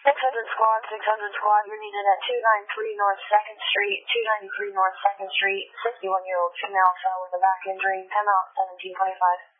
600 squad, you're needed at 293 North 2nd Street, 293 North 2nd Street, 61-year-old female fell with a back injury, 10 out, 1725.